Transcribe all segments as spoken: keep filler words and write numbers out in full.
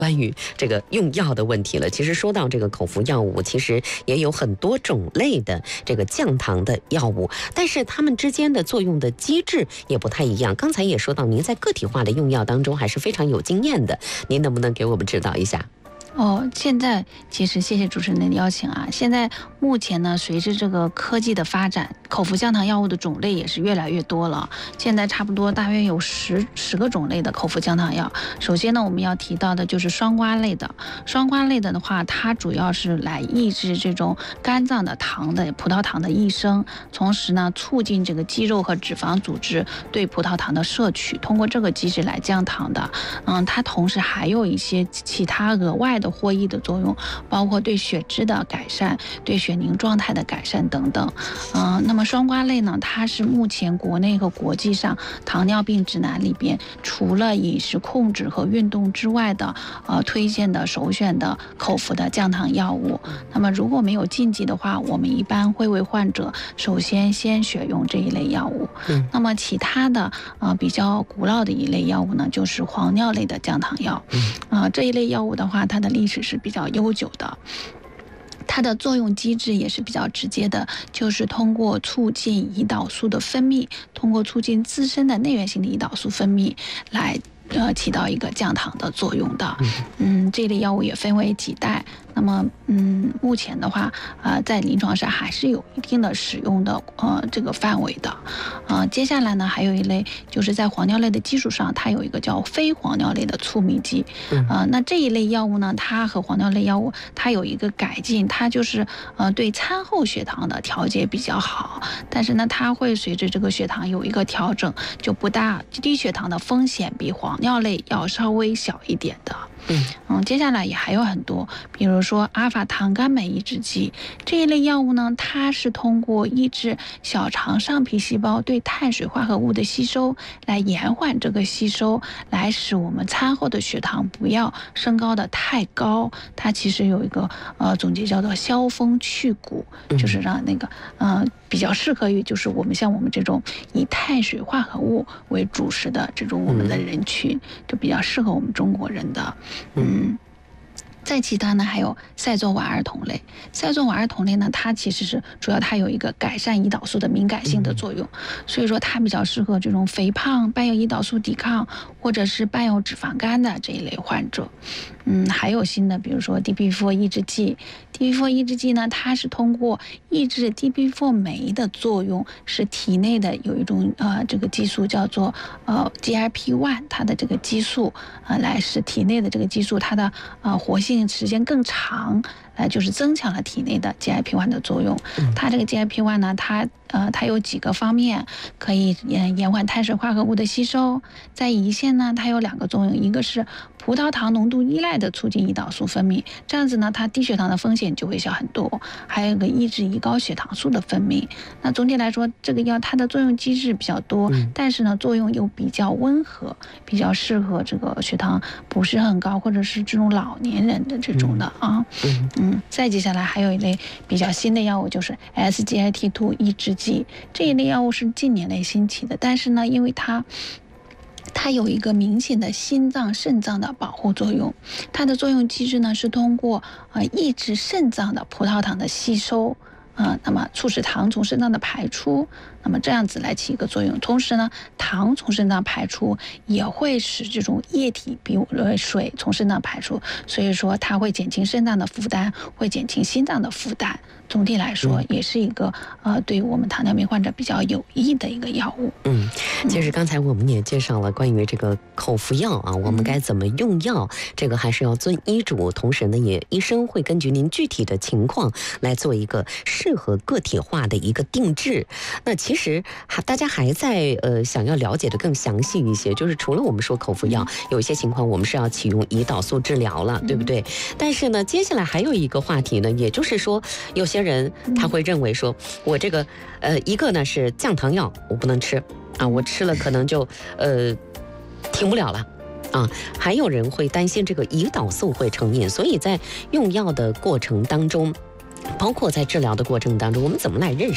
关于这个用药的问题了。其实说到这个口服药物，其实也有很多种类的这个降糖的药物，但是它们之间的作用的机制也不太一样。刚才也说到，您在个体化的用药当中还是非常有经验的，您能不能给我们指导一下？ 哦，现在其实谢谢主持人的邀请啊。现在目前呢，随着这个科技的发展，口服降糖药物的种类也是越来越多了。现在差不多大约有十十个种类的口服降糖药。首先呢，我们要提到的就是双胍类的。双胍类的的话，它主要是来抑制这种肝脏的糖的葡萄糖的益生，同时呢，促进这个肌肉和脂肪组织对葡萄糖的摄取，通过这个机制来降糖的。嗯，它同时还有一些其他额外的获益的作用，包括对血脂的改善、对血凝状态的改善等等。嗯、呃，那么双胍类呢，它是目前国内和国际上糖尿病指南里边除了饮食控制和运动之外的呃推荐的首选的口服的降糖药物。那么如果没有禁忌的话，我们一般会为患者首先先选用这一类药物。嗯，那么其他的呃比较古老的一类药物呢，就是黄尿类的降糖药。嗯，啊、呃、这一类药物的话，它的历史是比较悠久的，它的作用机制也是比较直接的，就是通过促进胰岛素的分泌，通过促进自身的内源性的胰岛素分泌来呃起到一个降糖的作用的。嗯，这类药物也分为几代。那么，嗯，目前的话，呃，在临床上还是有一定的使用的呃这个范围的。呃，接下来呢，还有一类就是在黄尿类的基础上，它有一个叫非黄尿类的促泌剂。呃，那这一类药物呢，它和黄尿类药物它有一个改进，它就是呃对餐后血糖的调节比较好，但是呢，它会随着这个血糖有一个调整，就不大低血糖的风险比黄尿类要稍微小一点的。嗯嗯，接下来也还有很多，比如说阿尔法糖苷酶抑制剂这一类药物呢，它是通过抑制小肠上皮细胞对碳水化合物的吸收，来延缓这个吸收，来使我们餐后的血糖不要升高的太高。它其实有一个呃总结叫做消风去谷，就是让那个呃比较适合于就是我们像我们这种以碳水化合物为主食的这种我们的人群，就比较适合我们中国人的。嗯，再其他呢，还有赛唑瓦尔酮类。赛唑瓦尔酮类呢，它其实是主要它有一个改善胰岛素的敏感性的作用，所以说它比较适合这种肥胖、伴有胰岛素抵抗或者是伴有脂肪肝的这一类患者。嗯，还有新的，比如说 D P 四 抑制剂。D P 四 抑制剂呢，它是通过抑制 D P 四 酶的作用，使体内的有一种呃这个激素叫做呃 G I P 一，它的这个激素呃来使体内的这个激素它的呃活性时间更长。呃，就是增强了体内的 G I P 一 的作用。它这个 G I P 一 呢，它呃它有几个方面可以延延缓碳水化合物的吸收。在胰腺呢，它有两个作用，一个是葡萄糖浓度依赖的促进胰岛素分泌，这样子呢，它低血糖的风险就会小很多。还有一个抑制胰高血糖素的分泌。那总体来说，这个药它的作用机制比较多，但是呢，作用又比较温和，比较适合这个血糖不是很高或者是这种老年人的这种的啊。嗯。嗯，再接下来还有一类比较新的药物，就是 S G I T 二 抑制剂。这一类药物是近年来兴起的，但是呢，因为它它有一个明显的心脏、肾脏的保护作用。它的作用机制呢是通过呃抑制肾脏的葡萄糖的吸收。呃，那么促使糖从肾脏的排出，那么这样子来起一个作用。同时呢，糖从肾脏排出也会使这种液体比如水从肾脏排出，所以说它会减轻肾脏的负担，会减轻心脏的负担。总体来说，也是一个呃，对于我们糖尿病患者比较有益的一个药物。 嗯，其实刚才我们也介绍了关于这个口服药啊，我们该怎么用药，这个还是要遵医嘱，同时呢，也医生会根据您具体的情况来做一个适合个体化的一个定制。那其实还大家还在呃想要了解的更详细一些，就是除了我们说口服药，有一些情况我们是要启用胰岛素治疗了，对不对？但是呢，接下来还有一个话题呢，也就是说，有些人他会认为说，我这个呃一个呢是降糖药，我不能吃啊，我吃了可能就呃停不了了。啊，还有人会担心这个胰岛素会成瘾，所以在用药的过程当中，包括在治疗的过程当中，我们怎么来认识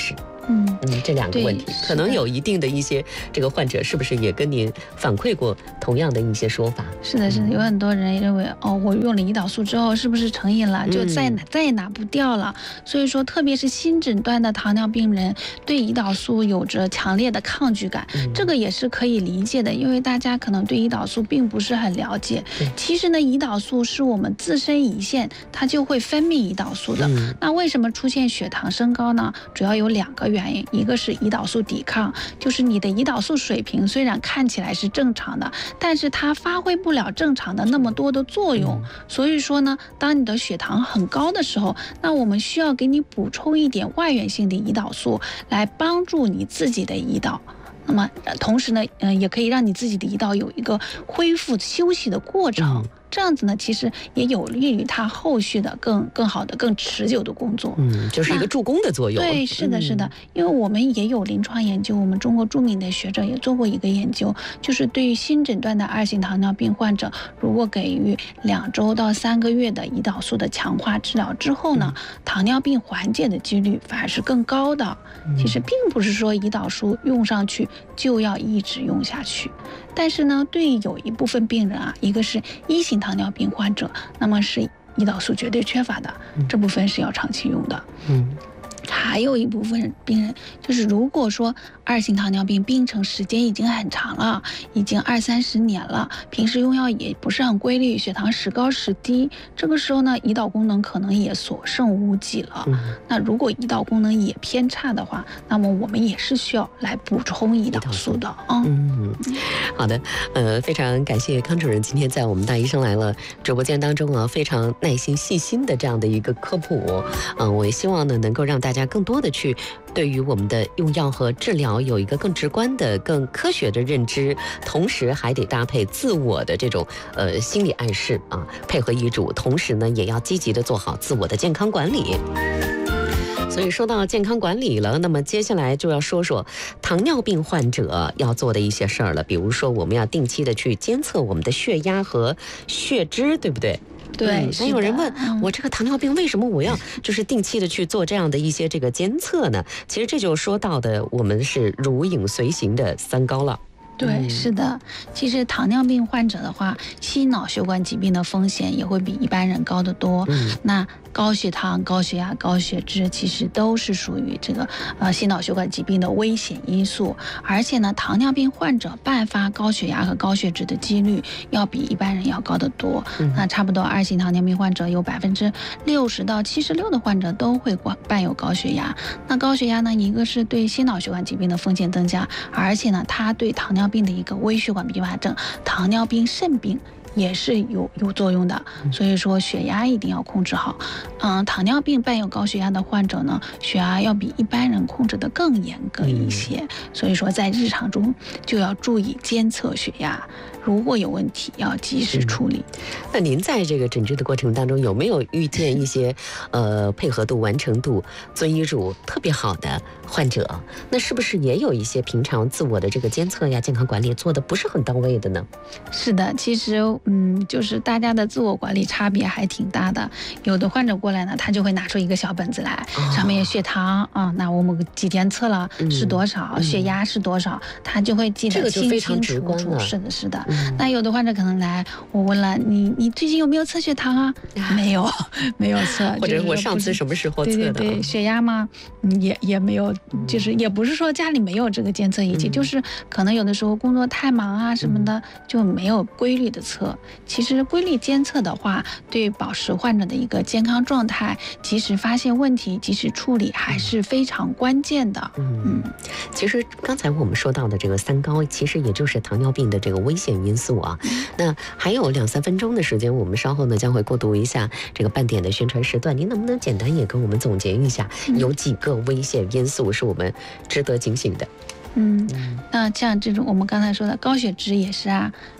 嗯嗯，这两个问题可能有一定的一些这个患者是不是也跟您反馈过同样的一些说法？ 是的，是的，有很多人认为哦，我用了胰岛素之后是不是成瘾了，就再拿、嗯、再也拿不掉了？所以说，特别是新诊断的糖尿病人对胰岛素有着强烈的抗拒感，嗯、这个也是可以理解的，因为大家可能对胰岛素并不是很了解。其实呢，胰岛素是我们自身胰腺它就会分泌胰岛素的。嗯、那为什么出现血糖升高呢？主要有两个原因，一个是胰岛素抵抗，就是你的胰岛素水平虽然看起来是正常的，但是它发挥不了正常的那么多的作用。所以说呢，当你的血糖很高的时候，那我们需要给你补充一点外源性的胰岛素来帮助你自己的胰岛。那么同时呢，嗯、呃，也可以让你自己的胰岛有一个恢复休息的过程。嗯，这样子呢，其实也有利于它后续的更更好的、更持久的工作。 嗯，就是一个助攻的作用。 对，是的，是的，因为我们也有临床研究，我们中国著名的学者也做过一个研究，就是对于新诊断的二型糖尿病患者，如果给予两周到三个月的胰岛素的强化治疗之后呢，嗯、糖尿病缓解的几率反而是更高的。嗯、其实并不是说胰岛素用上去就要一直用下去，但是呢，对于有一部分病人啊，一个是一型糖尿病患者，那么是胰岛素绝对缺乏的，嗯、这部分是要长期用的。嗯。还有一部分病人，就是如果说二型糖尿病病程时间已经很长了，已经二三十年了，平时用药也不是很规律，血糖时高时低，这个时候呢，胰岛功能可能也所剩无几了。嗯、那如果胰岛功能也偏差的话，那么我们也是需要来补充胰岛素的啊。 嗯，好的，呃，非常感谢康主任今天在我们大医生来了直播间当中啊，非常耐心细心的这样的一个科普。嗯、呃，我也希望呢，能够让大家更多的去对于我们的用药和治疗有一个更直观的、更科学的认知，同时还得搭配自我的这种呃心理暗示啊，配合医嘱，同时呢也要积极的做好自我的健康管理。所以说到健康管理了，那么接下来就要说说糖尿病患者要做的一些事儿了，比如说我们要定期的去监测我们的血压和血脂，对不对？ 对， 那、嗯、有人问、嗯、我这个糖尿病为什么我要就是定期的去做这样的一些这个监测呢？其实这就说到的我们是如影随形的三高了。 对，是的，其实糖尿病患者的话，心脑血管疾病的风险也会比一般人高得多。嗯，那高血糖、高血压、高血脂其实都是属于这个呃心脑血管疾病的危险因素，而且呢，糖尿病患者伴发高血压和高血脂的几率要比一般人要高得多。嗯、那差不多二型糖尿病患者有百分之六十到七十六的患者都会伴有高血压。那高血压呢，一个是对心脑血管疾病的风险增加，而且呢，它对糖尿病的一个微血管并发症、糖尿病肾病也是有有作用的，所以说血压一定要控制好。嗯，糖尿病伴有高血压的患者呢，血压要比一般人控制得更严格一些，嗯、所以说在日常中就要注意监测血压，如果有问题要及时处理。 那您在这个诊治的过程当中，有没有遇见一些呃配合度、完成度、遵医嘱特别好的患者？那是不是也有一些平常自我的这个监测呀、健康管理做的不是很到位的呢？ 是的，其实嗯，就是大家的自我管理差别还挺大的。有的患者过来呢，他就会拿出一个小本子来，哦、上面有血糖啊，那我们几天测了是多少，嗯、血压是多少，他就会记得清清楚楚。是的，是的。嗯、那有的患者可能来，我问了你，你最近有没有测血糖啊？没有，没有测。 或者我上次什么时候测的？ 对对对，血压吗？嗯，也也没有，就是也不是说家里没有这个监测仪器，嗯、就是可能有的时候工作太忙啊什么的，嗯、就没有规律的测。其实规律监测的话，对保持患者的一个健康状态，及时发现问题，及时处理还是非常关键的。嗯， 嗯其实刚才我们说到的这个三高，其实也就是糖尿病的这个危险因素啊。嗯、那还有两三分钟的时间，我们稍后呢将会过渡一下这个半点的宣传时段，您能不能简单也跟我们总结一下，有几个危险因素是我们值得警醒的？ 嗯，那像这种我们刚才说的高血脂也是啊，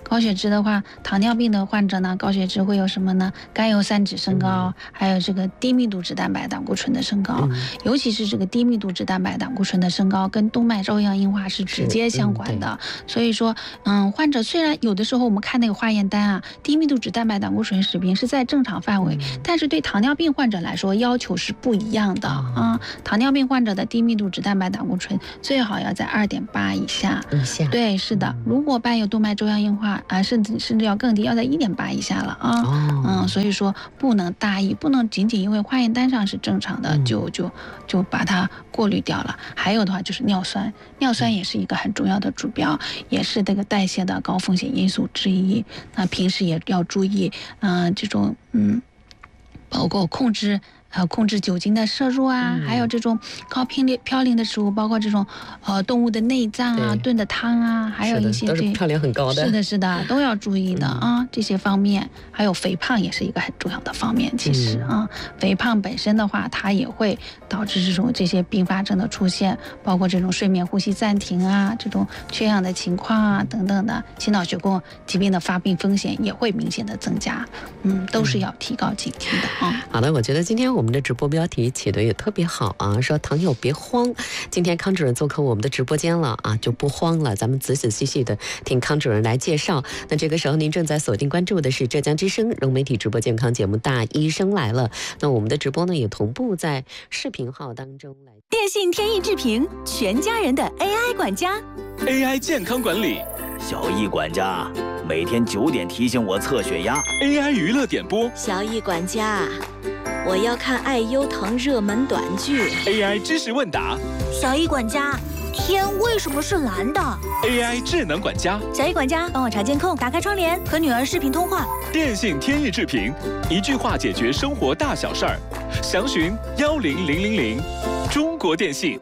高血脂的话，糖尿病的患者呢，高血脂会有什么呢？甘油三酯升高，嗯、还有这个低密度脂蛋白胆固醇的升高，嗯、尤其是这个低密度脂蛋白胆固醇的升高，跟动脉粥样硬化是直接相关的。嗯、所以说，嗯，患者虽然有的时候我们看那个化验单啊，低密度脂蛋白胆固醇水平是在正常范围，嗯、但是对糖尿病患者来说要求是不一样的啊、嗯。糖尿病患者的低密度脂蛋白胆固醇最好要在二点八以下。以下。对，是的。如果伴有动脉粥样硬化啊，甚至甚至要更低，要在一点八以下了啊。哦、嗯，所以说不能大意，不能仅仅因为化验单上是正常的，嗯、就就就把它过滤掉了。还有的话就是尿酸，尿酸也是一个很重要的指标，也是这个代谢的高风险因素之一。那平时也要注意，嗯、呃，这种嗯，包括控制。呃，控制酒精的摄入啊，嗯、还有这种高嘌呤嘌呤的食物，包括这种呃动物的内脏啊、炖的汤啊，还有一些都是嘌呤很高的， 是的，是的，都要注意的啊。嗯、这些方面，还有肥胖也是一个很重要的方面。其实、嗯、啊，肥胖本身的话，它也会导致这种这些并发症的出现，包括这种睡眠呼吸暂停啊，这种缺氧的情况啊等等的，心脑血管疾病的发病风险也会明显的增加。嗯，都是要提高警惕的啊。 嗯、好的，我觉得今天我们的直播标题起的也特别好啊，说糖友别慌，今天康主任做客我们的直播间了啊，就不慌了，咱们仔仔细细的听康主任来介绍。那这个时候您正在锁定关注的是浙江之声融媒体直播健康节目《大医生来了》，那我们的直播呢也同步在视频号当中来。 电信天翼智屏，全家人的 A I 管家 ，A I 健康管理， 小易管家每天九点提醒我测血压 ，A I 娱乐点播， 小易管家。我要看爱优腾热门短剧 ，A I 知识问答。 小易管家，天为什么是蓝的 ？A I 智能管家， 小易管家，帮我查监控，打开窗帘，和女儿视频通话。 电信天翼智屏，一句话解决生活大小事儿，详询幺零零零零。中国电信。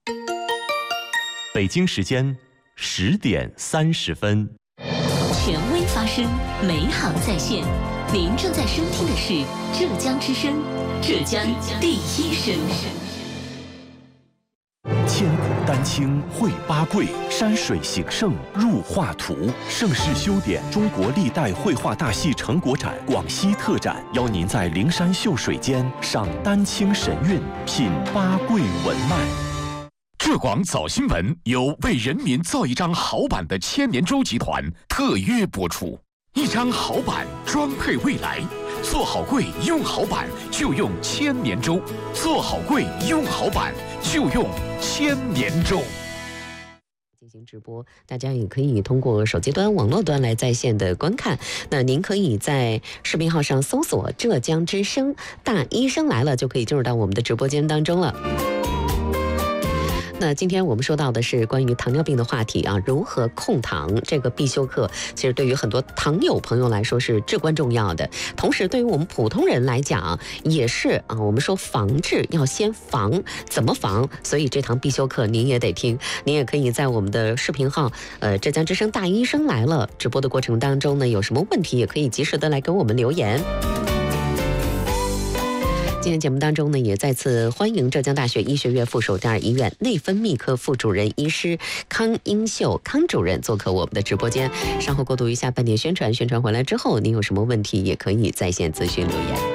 北京时间十点三十分。 权威发声，美好在线。您正在收听的是浙江之声，浙江第一声。 千古丹青绘八桂，山水形胜入画图。盛世修典中国历代绘画大戏成果展广西特展，邀您在灵山秀水间赏丹青神韵，品八桂文脉。 浙广早新闻由为人民造一张好版的千年舟集团特约播出。一张好版装配未来，做好柜用好版就用千年舟，做好柜用好版就用千年舟。 进行直播，大家也可以通过手机端、网络端来在线的观看。那您可以在视频号上搜索“浙江之声大医生来了”，就可以进入到我们的直播间当中了。那今天我们说到的是关于糖尿病的话题啊，如何控糖这个必修课，其实对于很多糖友朋友来说是至关重要的。同时，对于我们普通人来讲，也是啊，我们说防治要先防，怎么防？所以这堂必修课您也得听，您也可以在我们的视频号，呃，浙江之声大医生来了直播的过程当中呢，有什么问题也可以及时的来给我们留言。今天节目当中呢，也再次欢迎浙江大学医学院附属第二医院内分泌科副主任医师康英秀康主任做客我们的直播间。稍后过渡一下半点宣传，宣传回来之后，您有什么问题也可以在线咨询留言。